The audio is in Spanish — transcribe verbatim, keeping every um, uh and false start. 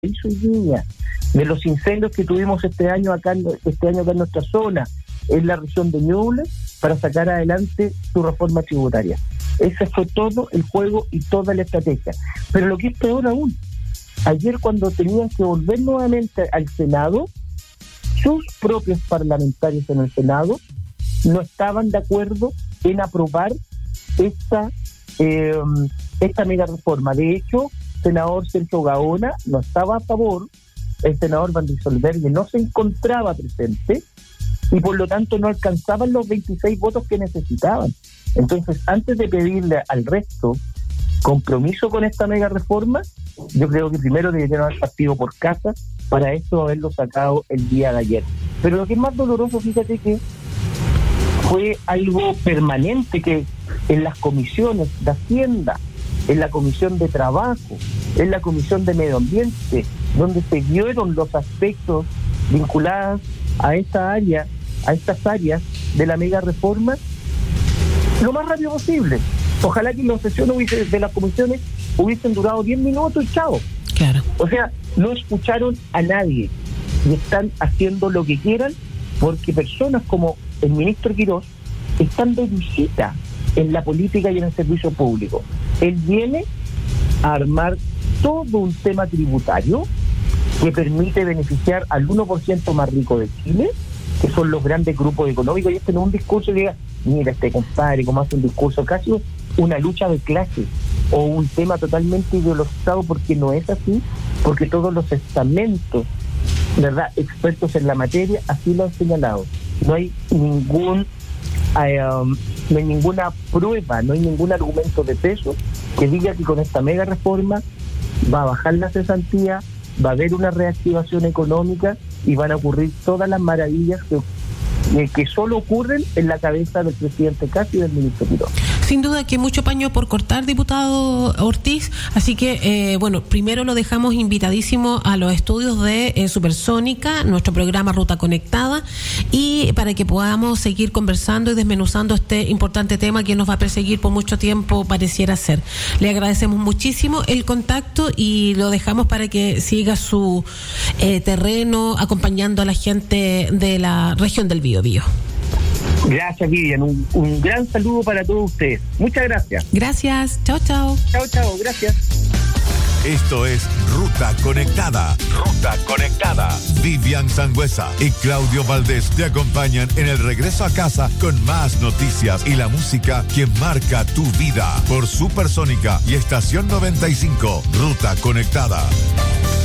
hoy día, de los incendios que tuvimos este año acá, este año acá en nuestra zona, en la región de Ñuble, para sacar adelante su reforma tributaria. Ese fue todo el juego y toda la estrategia. Pero lo que es peor aún, ayer cuando tenían que volver nuevamente al Senado, sus propios parlamentarios en el Senado no estaban de acuerdo en aprobar esta eh, esta mega reforma. De hecho, el senador Sergio Gaona no estaba a favor, el senador Van Rysselberghe no se encontraba presente y por lo tanto no alcanzaban los veintiséis votos que necesitaban. Entonces, antes de pedirle al resto compromiso con esta mega reforma, yo creo que primero deberían haber partido por casa para esto haberlo sacado el día de ayer. Pero lo que es más doloroso, fíjate que fue algo permanente, que en las comisiones de Hacienda, en la Comisión de Trabajo, en la Comisión de Medio Ambiente, donde se vieron los aspectos vinculados a esta área, a estas áreas de la mega reforma, lo más rápido posible. Ojalá que las sesiones hubiese, de las comisiones hubiesen durado diez minutos y chao. Claro. O sea, no escucharon a nadie y están haciendo lo que quieran, porque personas como el ministro Quirós están de visita en la política y en el servicio público. Él viene a armar todo un tema tributario que permite beneficiar al uno por ciento más rico de Chile, que son los grandes grupos económicos, y este no es un discurso que diga, mira este compadre, como hace un discurso casi una lucha de clases o un tema totalmente ideologizado, porque no es así, porque todos los estamentos, ¿verdad?, expertos en la materia así lo han señalado. No hay ningún eh, um, no hay ninguna prueba, no hay ningún argumento de peso que diga que con esta mega reforma va a bajar la cesantía, va a haber una reactivación económica y van a ocurrir todas las maravillas que que solo ocurren en la cabeza del presidente Kast y del ministro Quirós. Sin duda que mucho paño por cortar, diputado Ortiz, así que, eh, bueno, primero lo dejamos invitadísimo a los estudios de eh, Supersónica, nuestro programa Ruta Conectada, y para que podamos seguir conversando y desmenuzando este importante tema que nos va a perseguir por mucho tiempo, pareciera ser. Le agradecemos muchísimo el contacto y lo dejamos para que siga su eh, terreno acompañando a la gente de la región del Biobío. Gracias, Vivian. Un, un gran saludo para todos ustedes. Muchas gracias. Gracias. Chao, chao. Chao, chao. Gracias. Esto es Ruta Conectada. Ruta Conectada. Vivian Sangüesa y Claudio Valdés te acompañan en el regreso a casa con más noticias y la música que marca tu vida por Supersónica y Estación noventa y cinco. Ruta Conectada.